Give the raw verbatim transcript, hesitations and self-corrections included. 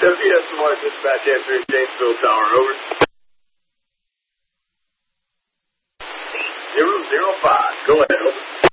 W S M R dispatch answering Janesville Tower, over. Zero zero five, go ahead, over.